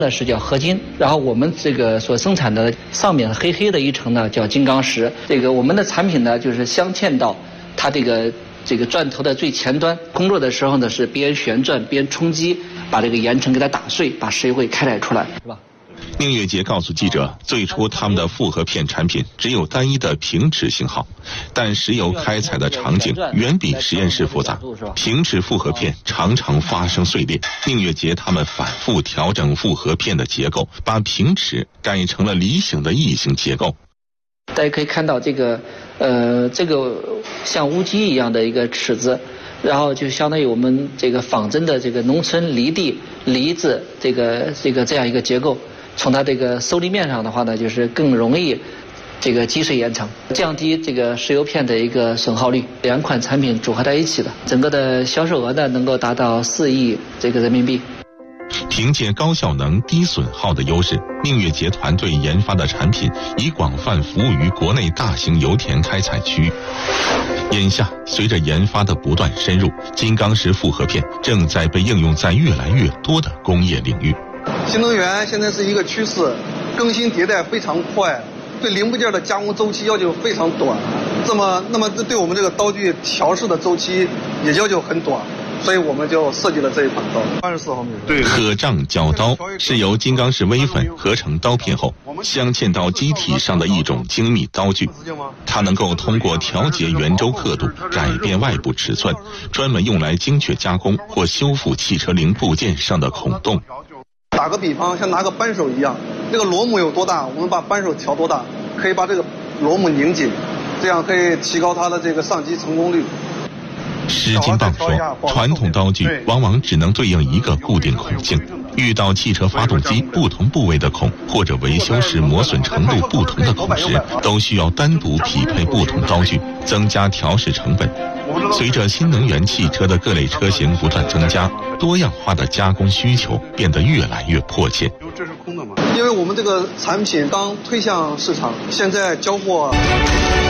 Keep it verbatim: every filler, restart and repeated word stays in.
那是叫合金，然后我们这个所生产的上面黑黑的一层呢叫金刚石。这个我们的产品呢就是镶嵌到它这个这个钻头的最前端，工作的时候呢是边旋转边冲击，把这个岩层给它打碎，把石油会开采出来，是吧？ 宁月杰告诉记者，最初他们的复合片产品只有单一的平齿型号，但石油开采的场景远比实验室复杂，平齿复合片常常发生碎裂。宁月杰他们反复调整复合片的结构，把平齿改成了梨形的异形结构。 大家可以看到这个呃这个像乌鸡一样的一个齿子，然后就相当于我们这个仿真的这个农村犁地梨子这个这个这样一个结构。从它这个受力面上的话呢，就是更容易这个击碎岩层，降低这个石油片的一个损耗率。两款产品组合在一起的，整个的销售额呢能够达到四亿这个人民币。 凭借高效能、低损耗的优势，宁月杰团队研发的产品已广泛服务于国内大型油田开采区域。眼下，随着研发的不断深入，金刚石复合片正在被应用在越来越多的工业领域。 新能源现在是一个趋势，更新迭代非常快，对零部件的加工周期要求非常短，这么那么对我们这个刀具调试的周期也要求很短，所以我们就设计了这一款刀。二十四毫米。对。 可杖角刀是由金刚石微粉合成刀片后镶嵌到机体上的一种精密刀具，它能够通过调节圆周刻度改变外部尺寸，专门用来精确加工或修复汽车零部件上的孔洞。 打个比方，像拿个扳手一样，这个螺母有多大，我们把扳手调多大，可以把这个螺母拧紧，这样可以提高它的这个上机成功率。 施金棒说，传统刀具往往只能对应一个固定孔径，遇到汽车发动机不同部位的孔，或者维修时磨损程度不同的孔时，都需要单独匹配不同刀具，增加调试成本。随着新能源汽车的各类车型不断增加，多样化的加工需求变得越来越迫切。 这是空的吗？因为我们这个产品刚推向市场，现在交货